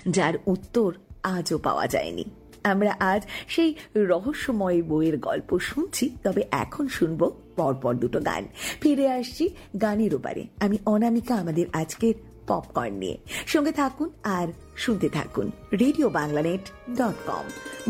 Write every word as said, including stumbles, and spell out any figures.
যার উত্তর আজও পাওয়া যায়নি। আমরা আজ সেই রহস্যময় বইয়ের গল্প শুনছি, তবে এখন শুনবো পরপর দুটো গান। ফিরে আসছি গানের ওপারে, আমি অনামিকা, আমাদের আজকের পপকর্ন নিয়ে। সঙ্গে থাকুন আর শুনতে থাকুন রেডিও বাংলানেট ডট কম।